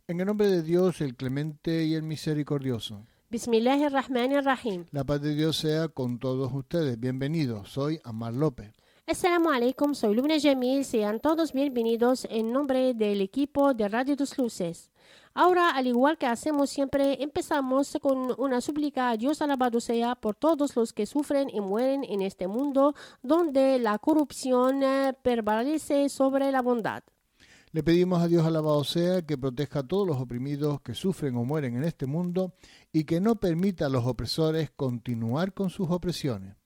En el nombre de Dios, el clemente y el misericordioso. Bismillahirrahmanirrahim. La paz de Dios sea con todos ustedes. Bienvenidos, soy Amar López. Assalamu alaikum, soy Lubna Jamil. Sean todos bienvenidos en nombre del equipo de Radio Dos Luces. Ahora, al igual que hacemos siempre, empezamos con una súplica a Dios alabado sea por todos los que sufren y mueren en este mundo donde la corrupción prevalece sobre la bondad. Le pedimos a Dios alabado sea que proteja a todos los oprimidos que sufren o mueren en este mundo y que no permita a los opresores continuar con sus opresiones.